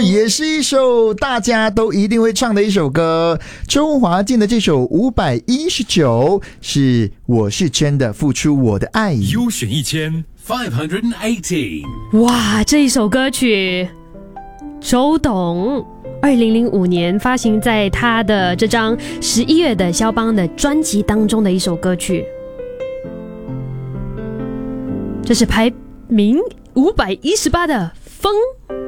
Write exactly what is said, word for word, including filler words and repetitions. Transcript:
也是一首大家都一定会唱的一首歌。周华健的这首五百一十九是我是真的付出我的爱。 优选一千 five hundred eighteen。 哇，这一首歌曲周董二零零五年发行在他的这张十一月的肖邦的专辑当中的一首歌曲，这是排名五百一十八的风。